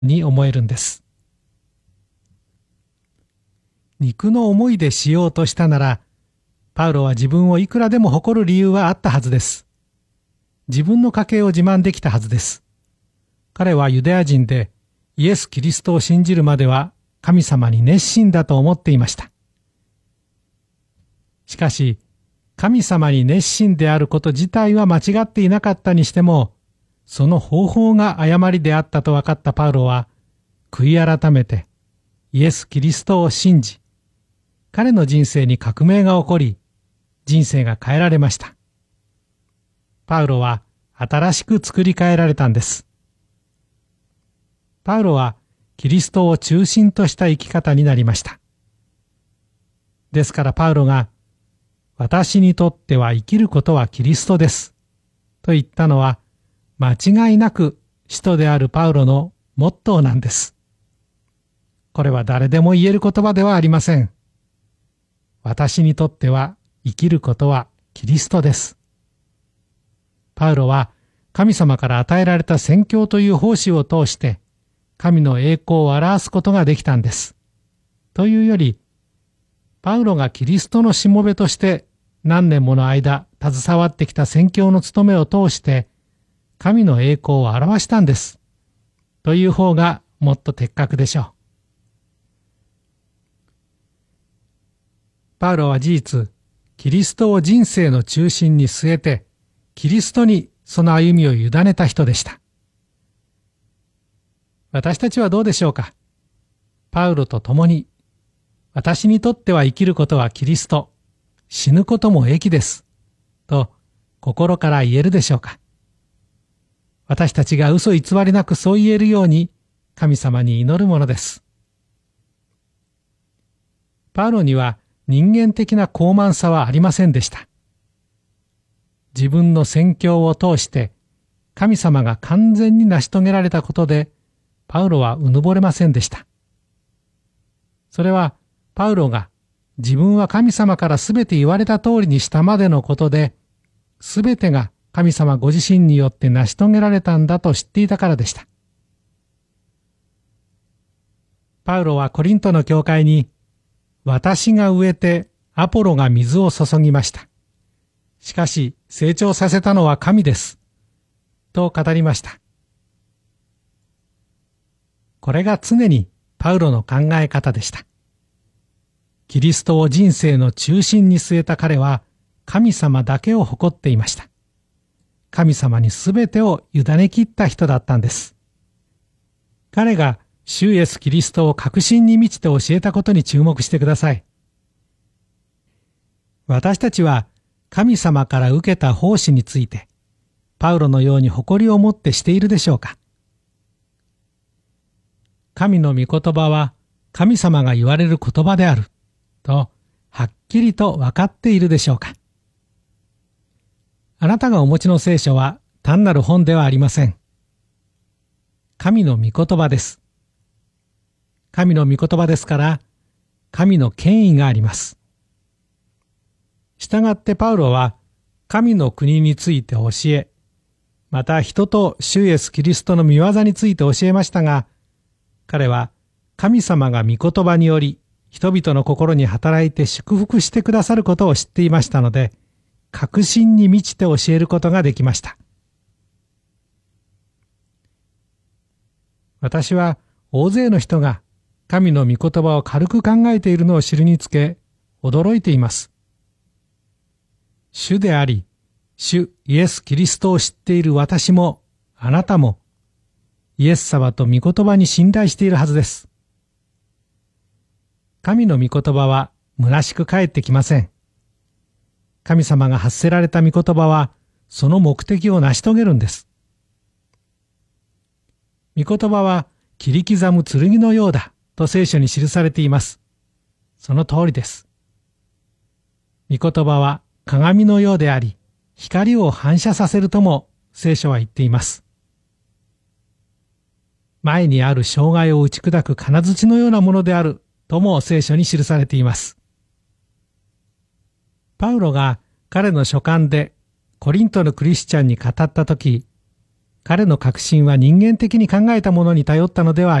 に思えるんです。肉の思いでしようとしたなら、パウロは自分をいくらでも誇る理由はあったはずです。自分の家系を自慢できたはずです。彼はユダヤ人でイエス・キリストを信じるまでは神様に熱心だと思っていました。しかし、神様に熱心であること自体は間違っていなかったにしても、その方法が誤りであったと分かったパウロは、悔い改めてイエス・キリストを信じ、彼の人生に革命が起こり、人生が変えられました。パウロは新しく作り変えられたんです。パウロはキリストを中心とした生き方になりました。ですからパウロが、私にとっては生きることはキリストです、と言ったのは、間違いなく使徒であるパウロのモットーなんです。これは誰でも言える言葉ではありません。私にとっては生きることはキリストです。パウロは神様から与えられた宣教という奉仕を通して神の栄光を表すことができたんです。というより、パウロがキリストのしもべとして何年もの間携わってきた宣教の務めを通して神の栄光を表したんです。という方がもっと的確でしょう。パウロは事実、キリストを人生の中心に据えて、キリストにその歩みを委ねた人でした。私たちはどうでしょうか。パウロと共に、私にとっては生きることはキリスト、死ぬことも益です、と心から言えるでしょうか。私たちが嘘偽りなくそう言えるように、神様に祈るものです。パウロには人間的な高慢さはありませんでした。自分の宣教を通して神様が完全に成し遂げられたことでパウロはうぬぼれませんでした。それはパウロが自分は神様からすべて言われた通りにしたまでのことで、すべてが神様ご自身によって成し遂げられたんだと知っていたからでした。パウロはコリントの教会に、私が植えてアポロが水を注ぎました。しかし成長させたのは神です。と語りました。これが常にパウロの考え方でした。キリストを人生の中心に据えた彼は神様だけを誇っていました。神様にすべてを委ね切った人だったんです。彼が主イエスキリストを確信に満ちて教えたことに注目してください。私たちは神様から受けた奉仕について、パウロのように誇りを持ってしているでしょうか。神の御言葉は神様が言われる言葉であるとはっきりと分かっているでしょうか。あなたがお持ちの聖書は単なる本ではありません。神の御言葉です。神の御言葉ですから、神の権威があります。したがってパウロは神の国について教え、また人と主イエスキリストの御業について教えましたが、彼は神様が御言葉により人々の心に働いて祝福してくださることを知っていましたので、確信に満ちて教えることができました。私は大勢の人が神の御言葉を軽く考えているのを知るにつけ、驚いています。主であり、主イエス・キリストを知っている私も、あなたも、イエス様と御言葉に信頼しているはずです。神の御言葉は虚しく返ってきません。神様が発せられた御言葉は、その目的を成し遂げるんです。御言葉は切り刻む剣のようだと聖書に記されています。その通りです。御言葉は鏡のようであり、光を反射させるとも聖書は言っています。前にある障害を打ち砕く金槌のようなものであるとも聖書に記されています。パウロが彼の書簡でコリントのクリスチャンに語ったとき、 彼の確信は人間的に考えたものに頼ったのではありません。